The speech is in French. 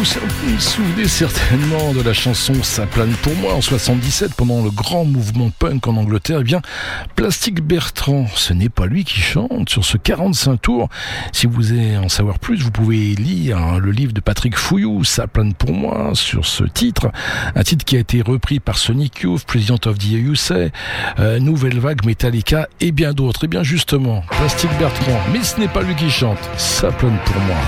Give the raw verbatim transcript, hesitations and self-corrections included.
vous souvenez certainement de la chanson « Ça plane pour moi » en soixante-dix-sept, pendant le grand mouvement punk en Angleterre. Eh bien, Plastique Bertrand, ce n'est pas lui qui chante sur ce quarante-cinq tours. Si vous voulez en savoir plus, vous pouvez lire hein, le livre de Patrick Fouillou, « Ça plane pour moi » sur ce titre. Un titre qui a été repris par Sonic Youth, President of the U S A, euh, Nouvelle Vague, Metallica et bien d'autres. Et bien justement, Plastique Bertrand, mais ce n'est pas lui qui chante « Ça plane pour moi ».